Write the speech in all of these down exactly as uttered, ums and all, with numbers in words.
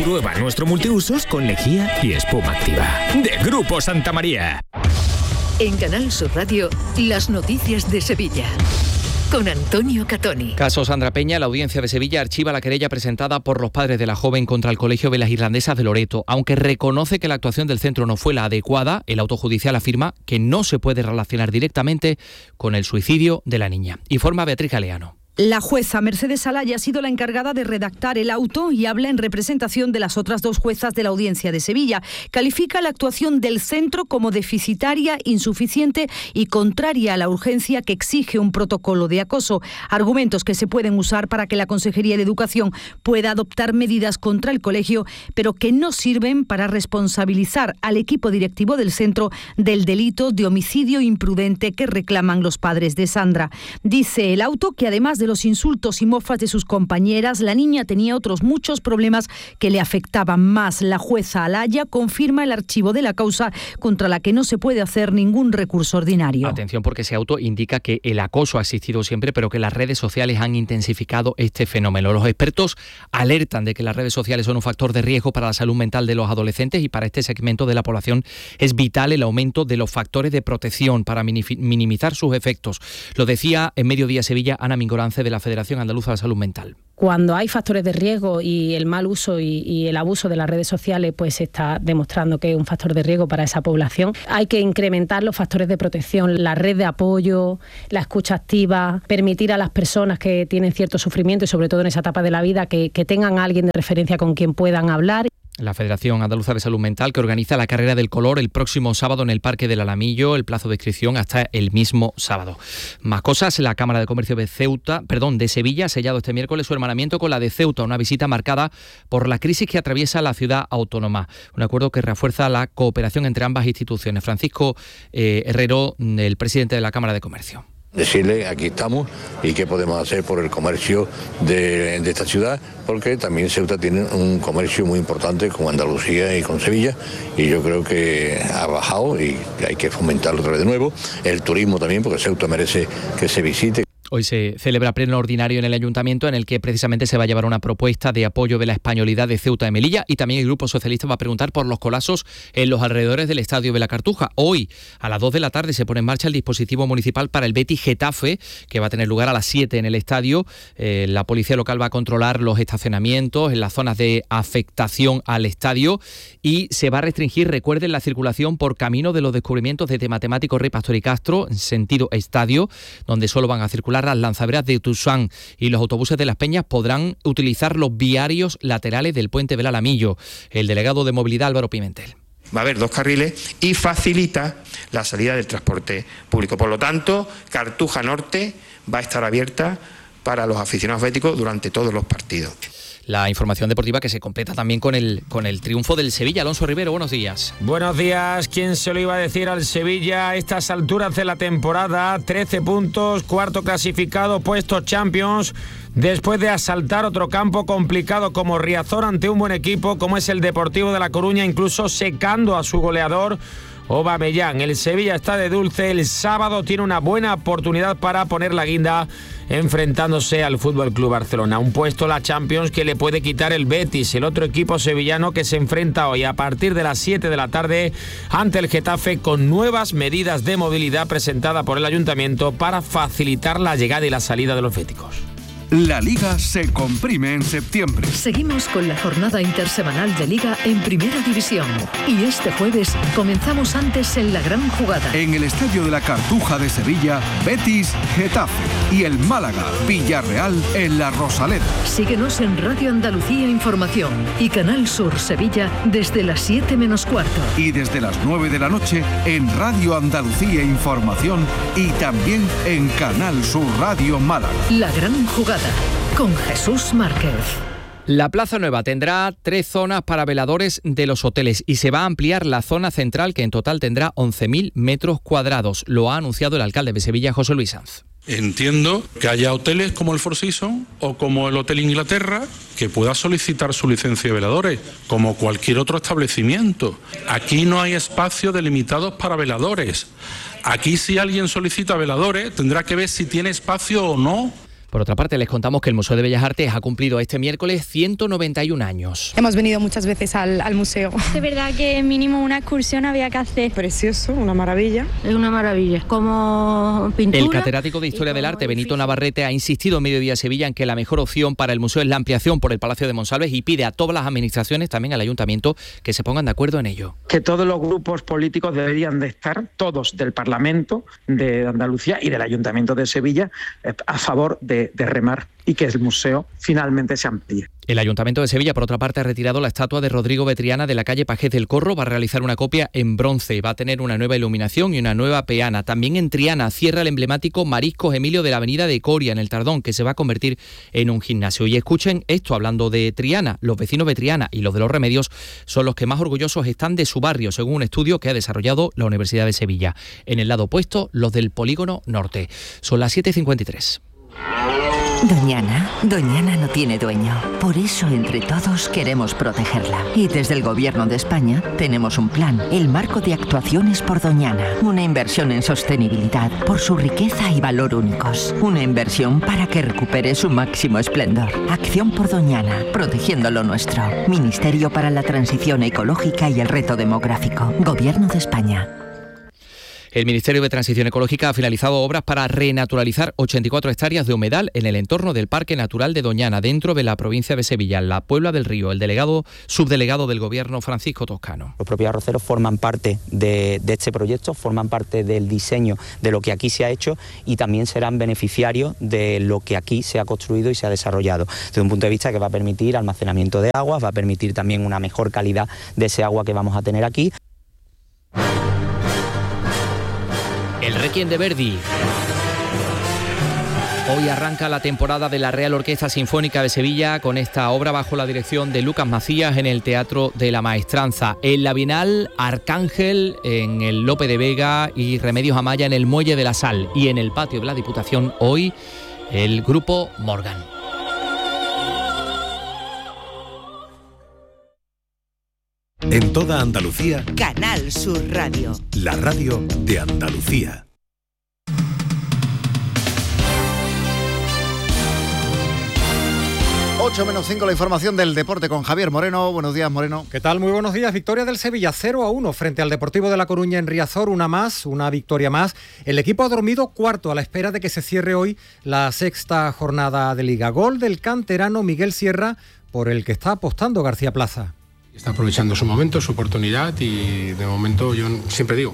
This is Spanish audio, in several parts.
Prueba nuestro multiusos con lejía y espuma activa. De Grupo Santa María. En Canal Sur Radio, las noticias de Sevilla. Con Antonio Catoni. Caso Sandra Peña, la Audiencia de Sevilla archiva la querella presentada por los padres de la joven contra el Colegio de las Irlandesas de Loreto. Aunque reconoce que la actuación del centro no fue la adecuada, el auto judicial afirma que no se puede relacionar directamente con el suicidio de la niña. Informa Beatriz Galeano. La jueza Mercedes Alaya ha sido la encargada de redactar el auto y habla en representación de las otras dos juezas de la Audiencia de Sevilla. Califica la actuación del centro como deficitaria, insuficiente y contraria a la urgencia que exige un protocolo de acoso. Argumentos que se pueden usar para que la Consejería de Educación pueda adoptar medidas contra el colegio, pero que no sirven para responsabilizar al equipo directivo del centro del delito de homicidio imprudente que reclaman los padres de Sandra. Dice el auto que además de los insultos y mofas de sus compañeras, la niña tenía otros muchos problemas que le afectaban más. La jueza Alaya confirma el archivo de la causa contra la que no se puede hacer ningún recurso ordinario. Atención, porque ese auto indica que el acoso ha existido siempre, pero que las redes sociales han intensificado este fenómeno. Los expertos alertan de que las redes sociales son un factor de riesgo para la salud mental de los adolescentes y para este segmento de la población es vital el aumento de los factores de protección para minimizar sus efectos. Lo decía en Mediodía Sevilla Ana Mingorance, de la Federación Andaluza de la Salud Mental. Cuando hay factores de riesgo y el mal uso y, y el abuso de las redes sociales, pues se está demostrando que es un factor de riesgo para esa población. Hay que incrementar los factores de protección, la red de apoyo, la escucha activa, permitir a las personas que tienen cierto sufrimiento y sobre todo en esa etapa de la vida que, que tengan a alguien de referencia con quien puedan hablar. La Federación Andaluza de Salud Mental, que organiza la Carrera del Color el próximo sábado en el Parque del Alamillo, el plazo de inscripción hasta el mismo sábado. Más cosas, la Cámara de Comercio de Ceuta, perdón, de Sevilla ha sellado este miércoles su hermanamiento con la de Ceuta, una visita marcada por la crisis que atraviesa la ciudad autónoma. Un acuerdo que refuerza la cooperación entre ambas instituciones. Francisco eh, Herrero, el presidente de la Cámara de Comercio. Decirle, aquí estamos y qué podemos hacer por el comercio de, de esta ciudad, porque también Ceuta tiene un comercio muy importante con Andalucía y con Sevilla, y yo creo que ha bajado y hay que fomentarlo otra vez de nuevo. El turismo también, porque Ceuta merece que se visite. Hoy se celebra pleno ordinario en el Ayuntamiento en el que precisamente se va a llevar una propuesta de apoyo de la españolidad de Ceuta y Melilla, y también el Grupo Socialista va a preguntar por los colapsos en los alrededores del Estadio de la Cartuja. Hoy a las dos de la tarde se pone en marcha el dispositivo municipal para el Betis Getafe, que va a tener lugar a las siete en el estadio. Eh, la policía local va a controlar los estacionamientos en las zonas de afectación al estadio y se va a restringir, recuerden, la circulación por camino de los descubrimientos de matemático Rey Pastor y Castro en sentido estadio, donde solo van a circular las lanzaderas de Tusán, y los autobuses de Las Peñas podrán utilizar los viarios laterales del puente del Alamillo. El delegado de movilidad, Álvaro Pimentel. Va a haber dos carriles y facilita la salida del transporte público. Por lo tanto, Cartuja Norte va a estar abierta para los aficionados béticos durante todos los partidos. La información deportiva que se completa también con el, con el triunfo del Sevilla. Alonso Rivero, buenos días. Buenos días. ¿Quién se lo iba a decir al Sevilla a estas alturas de la temporada? trece puntos, cuarto clasificado, puesto Champions, después de asaltar otro campo complicado como Riazor ante un buen equipo como es el Deportivo de La Coruña, incluso secando a su goleador Aubameyang. El Sevilla está de dulce. El sábado tiene una buena oportunidad para poner la guinda enfrentándose al F C Barcelona. Un puesto la Champions que le puede quitar el Betis, el otro equipo sevillano que se enfrenta hoy a partir de las siete de la tarde ante el Getafe, con nuevas medidas de movilidad presentadas por el Ayuntamiento para facilitar la llegada y la salida de los béticos. La Liga se comprime en septiembre. Seguimos con la jornada intersemanal de Liga en Primera División. Y este jueves comenzamos antes en la gran jugada. En el Estadio de la Cartuja de Sevilla, Betis, Getafe. Y el Málaga, Villarreal en la Rosaleda. Síguenos en Radio Andalucía Información y Canal Sur Sevilla desde las siete menos cuarto. Y desde las nueve de la noche en Radio Andalucía Información y también en Canal Sur Radio Málaga. La gran jugada con Jesús Márquez. La Plaza Nueva tendrá tres zonas para veladores de los hoteles y se va a ampliar la zona central, que en total tendrá once mil metros cuadrados. Lo ha anunciado el alcalde de Sevilla, José Luis Sanz. Entiendo que haya hoteles como el Four Seasons o como el Hotel Inglaterra que pueda solicitar su licencia de veladores, como cualquier otro establecimiento. Aquí no hay espacios delimitados para veladores. Aquí, si alguien solicita veladores, tendrá que ver si tiene espacio o no. Por otra parte, les contamos que el Museo de Bellas Artes ha cumplido este miércoles ciento noventa y un años. Hemos venido muchas veces al, al museo. De verdad que mínimo una excursión había que hacer. Precioso, una maravilla. Es una maravilla, como pintura. El catedrático de Historia del Arte, Benito Navarrete, ha insistido en Mediodía Sevilla en que la mejor opción para el museo es la ampliación por el Palacio de Monsalves y pide a todas las administraciones, también al Ayuntamiento, que se pongan de acuerdo en ello. Que todos los grupos políticos deberían de estar, todos del Parlamento de Andalucía y del Ayuntamiento de Sevilla, a favor de, de remar y que el museo finalmente se amplíe. El Ayuntamiento de Sevilla, por otra parte, ha retirado la estatua de Rodrigo Betriana de la calle Pajés del Corro. Va a realizar una copia en bronce. Va a tener una nueva iluminación y una nueva peana. También en Triana cierra el emblemático Mariscos Emilio de la avenida de Coria, en el Tardón, que se va a convertir en un gimnasio. Y escuchen esto, hablando de Triana. Los vecinos de Triana y los de Los Remedios son los que más orgullosos están de su barrio, según un estudio que ha desarrollado la Universidad de Sevilla. En el lado opuesto, los del Polígono Norte. Son las siete y cincuenta y tres. Doñana, Doñana no tiene dueño. Por eso, entre todos, queremos protegerla. Y desde el Gobierno de España tenemos un plan, el Marco de Actuaciones por Doñana. Una inversión en sostenibilidad por su riqueza y valor únicos. Una inversión para que recupere su máximo esplendor. Acción por Doñana, protegiendo lo nuestro. Ministerio para la Transición Ecológica y el Reto Demográfico. Gobierno de España. El Ministerio de Transición Ecológica ha finalizado obras para renaturalizar ochenta y cuatro hectáreas de humedal en el entorno del Parque Natural de Doñana, dentro de la provincia de Sevilla, en la Puebla del Río. El delegado subdelegado del Gobierno, Francisco Toscano. Los propios arroceros forman parte de, de este proyecto, forman parte del diseño de lo que aquí se ha hecho y también serán beneficiarios de lo que aquí se ha construido y se ha desarrollado. Desde un punto de vista que va a permitir almacenamiento de aguas, va a permitir también una mejor calidad de ese agua que vamos a tener aquí. El Requiem de Verdi. Hoy arranca la temporada de la Real Orquesta Sinfónica de Sevilla con esta obra bajo la dirección de Lucas Macías en el Teatro de la Maestranza. En la Bienal, Arcángel en el Lope de Vega y Remedios Amaya en el Muelle de la Sal. Y en el patio de la Diputación hoy el grupo Morgan. En toda Andalucía, Canal Sur Radio. La radio de Andalucía. ocho menos cinco, la información del deporte con Javier Moreno. Buenos días, Moreno. ¿Qué tal? Muy buenos días. Victoria del Sevilla cero a uno frente al Deportivo de La Coruña en Riazor. Una más, una victoria más. El equipo ha dormido cuarto a la espera de que se cierre hoy la sexta jornada de Liga. Gol del canterano Miguel Sierra, por el que está apostando García Plaza. Está aprovechando su momento, su oportunidad y de momento yo siempre digo,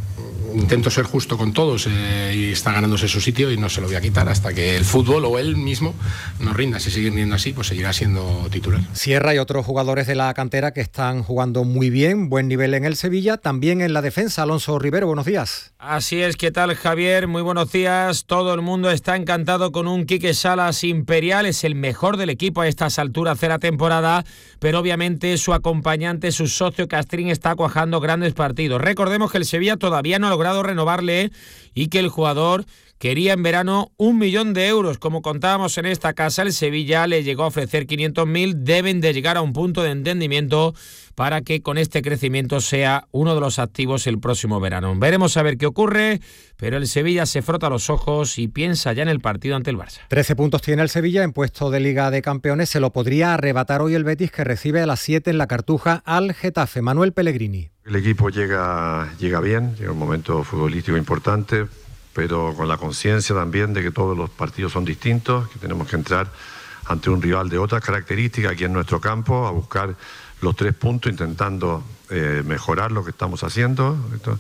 intento ser justo con todos eh, y está ganándose su sitio y no se lo voy a quitar hasta que el fútbol o él mismo nos rinda. Si sigue rindiendo así, pues seguirá siendo titular. Sierra y otros jugadores de la cantera que están jugando muy bien, buen nivel en el Sevilla, también en la defensa. Alonso Rivero, buenos días. Así es, ¿qué tal, Javier? Muy buenos días. Todo el mundo está encantado con un Quique Salas imperial, es el mejor del equipo a estas alturas de la temporada, pero obviamente su acompañante, su socio Castrín, está cuajando grandes partidos. Recordemos que el Sevilla todavía no ha logrado renovarle y que el jugador quería en verano un millón de euros. Como contábamos en esta casa, el Sevilla le llegó a ofrecer quinientos mil. Deben de llegar a un punto de entendimiento para que con este crecimiento sea uno de los activos el próximo verano. Veremos a ver qué ocurre, pero el Sevilla se frota los ojos y piensa ya en el partido ante el Barça. trece puntos tiene el Sevilla en puesto de Liga de Campeones. Se lo podría arrebatar hoy el Betis, que recibe a las siete en la Cartuja al Getafe. Manuel Pellegrini. El equipo llega, llega bien, llega un momento futbolístico importante, pero con la conciencia también de que todos los partidos son distintos, que tenemos que entrar ante un rival de otras características aquí en nuestro campo, a buscar los tres puntos, intentando eh, mejorar lo que estamos haciendo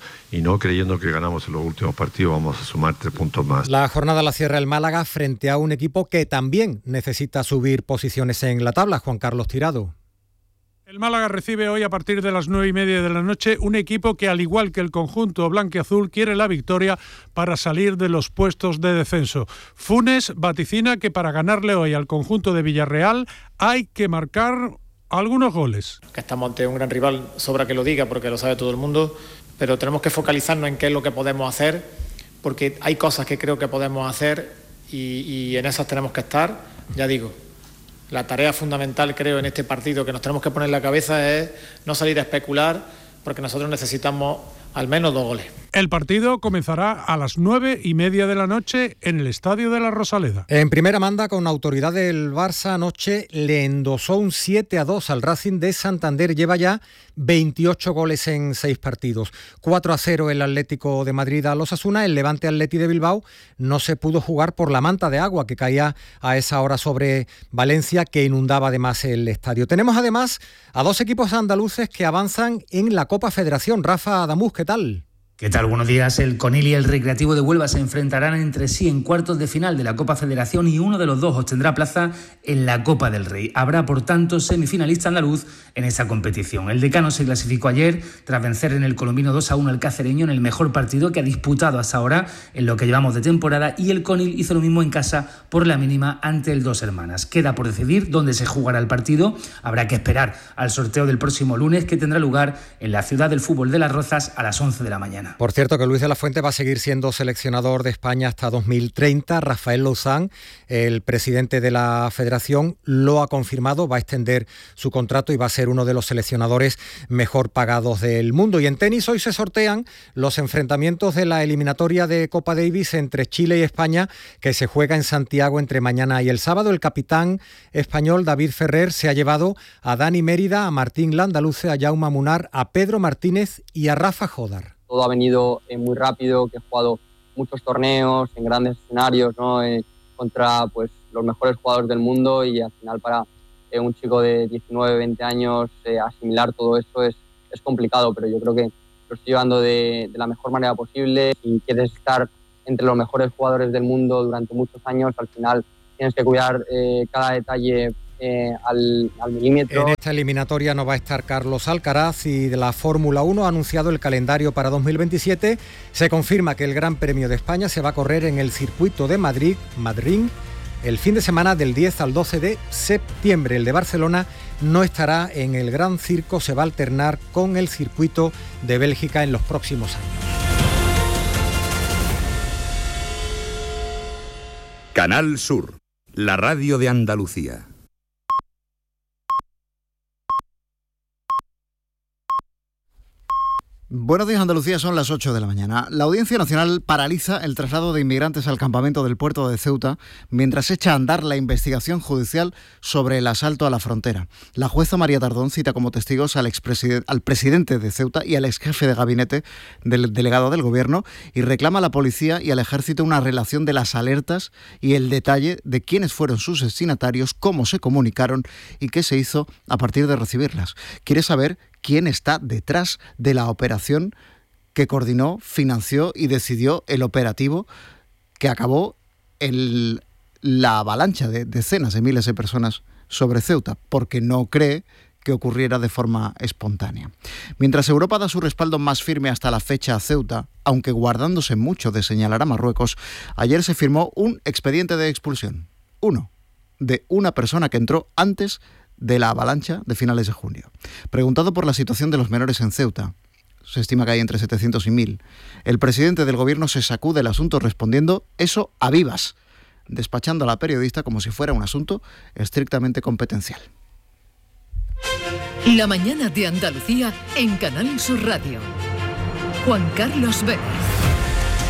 y no creyendo que ganamos en los últimos partidos, vamos a sumar tres puntos más. La jornada la cierra el Málaga frente a un equipo que también necesita subir posiciones en la tabla. Juan Carlos Tirado. El Málaga recibe hoy a partir de las nueve y media de la noche un equipo que, al igual que el conjunto blanquiazul, quiere la victoria para salir de los puestos de descenso. Funes vaticina que para ganarle hoy al conjunto de Villarreal hay que marcar algunos goles. Que estamos ante un gran rival, sobra que lo diga porque lo sabe todo el mundo, pero tenemos que focalizarnos en qué es lo que podemos hacer, porque hay cosas que creo que podemos hacer y, y en esas tenemos que estar, ya digo. La tarea fundamental, creo, en este partido que nos tenemos que poner en la cabeza es no salir a especular, porque nosotros necesitamos al menos dos goles. El partido comenzará a las nueve y media de la noche en el Estadio de la Rosaleda. En primera manda, con autoridad del Barça, anoche le endosó un siete a dos al Racing de Santander. Lleva ya veintiocho goles en seis partidos. cuatro a cero el Atlético de Madrid a los Osasuna. El Levante Atleti de Bilbao no se pudo jugar por la manta de agua que caía a esa hora sobre Valencia, que inundaba además el estadio. Tenemos además a dos equipos andaluces que avanzan en la Copa Federación. Rafa Adamuz, ¿qué tal? ¿Qué tal? Buenos días. El Conil y el Recreativo de Huelva se enfrentarán entre sí en cuartos de final de la Copa Federación y uno de los dos obtendrá plaza en la Copa del Rey. Habrá, por tanto, semifinalista andaluz en esa competición. El Decano se clasificó ayer tras vencer en el Colombino dos a uno al Cacereño en el mejor partido que ha disputado hasta ahora en lo que llevamos de temporada, y el Conil hizo lo mismo en casa por la mínima ante el Dos Hermanas. Queda por decidir dónde se jugará el partido. Habrá que esperar al sorteo del próximo lunes, que tendrá lugar en la ciudad del fútbol de Las Rozas a las once de la mañana. Por cierto, que Luis de la Fuente va a seguir siendo seleccionador de España hasta dos mil treinta. Rafael Louzán, el presidente de la Federación, lo ha confirmado, va a extender su contrato y va a ser uno de los seleccionadores mejor pagados del mundo. Y en tenis hoy se sortean los enfrentamientos de la eliminatoria de Copa Davis entre Chile y España, que se juega en Santiago entre mañana y el sábado. El capitán español David Ferrer se ha llevado a Dani Mérida, a Martín Landaluce, a Jaume Munar, a Pedro Martínez y a Rafa Jodar. Todo ha venido eh, muy rápido, que he jugado muchos torneos en grandes escenarios, ¿no? eh, contra pues, los mejores jugadores del mundo, y al final para eh, un chico de diecinueve, veinte años eh, asimilar todo esto es, es complicado, pero yo creo que lo estoy llevando de, de la mejor manera posible. Si quieres estar entre los mejores jugadores del mundo durante muchos años, al final tienes que cuidar eh, cada detalle Eh, al, al milímetro. En esta eliminatoria no va a estar Carlos Alcaraz, y de la Fórmula uno ha anunciado el calendario para dos mil veintisiete. Se confirma que el Gran Premio de España se va a correr en el circuito de Madrid, Madrid, el fin de semana del diez al doce de septiembre. El de Barcelona no estará en el Gran Circo, se va a alternar con el circuito de Bélgica en los próximos años. Canal Sur, la radio de Andalucía. Buenos días, Andalucía, son las ocho de la mañana. La Audiencia Nacional paraliza el traslado de inmigrantes al campamento del puerto de Ceuta mientras echa a andar la investigación judicial sobre el asalto a la frontera. La jueza María Tardón cita como testigos al, expresiden- al presidente de Ceuta y al exjefe de gabinete del delegado del gobierno, y reclama a la policía y al ejército una relación de las alertas y el detalle de quiénes fueron sus destinatarios, cómo se comunicaron y qué se hizo a partir de recibirlas. Quiere saber quién está detrás de la operación que coordinó, financió y decidió el operativo que acabó en la avalancha de decenas de miles de personas sobre Ceuta, porque no cree que ocurriera de forma espontánea. Mientras Europa da su respaldo más firme hasta la fecha a Ceuta, aunque guardándose mucho de señalar a Marruecos, ayer se firmó un expediente de expulsión, uno, de una persona que entró antes de la avalancha de finales de junio. Preguntado por la situación de los menores en Ceuta, se estima que hay entre setecientos y mil, el presidente del gobierno se sacude el asunto respondiendo eso a vivas, despachando a la periodista como si fuera un asunto estrictamente competencial. La mañana de Andalucía en Canal Sur Radio. Juan Carlos Vélez.